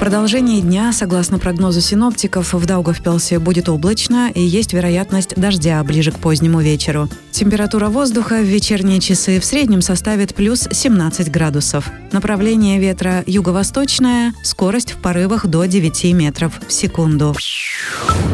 продолжении дня, согласно прогнозу синоптиков, в Даугавпилсе будет облачно и есть вероятность дождя ближе к позднему вечеру. Температура воздуха в вечерние часы в среднем составит плюс 17 градусов. Направление ветра юго-восточное, скорость в порывах до 9 метров в секунду.